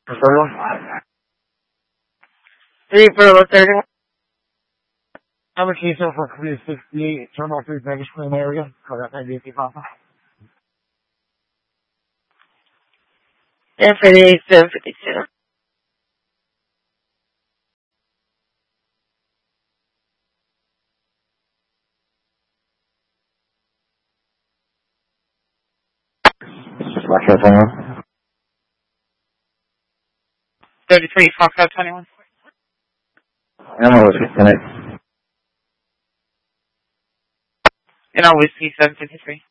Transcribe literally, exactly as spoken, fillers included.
The third one? Three for thirty. I'm a case for three sixty-eight, Terminal three, Bakersfield area. Correct, ninety-eight, Papa. And for the eight seven fifty-two. Watch out, twenty-one. thirty-three, Foxtrot twenty-one. I'm a whiskey tonight. And I'll whiskey seven fifty-three.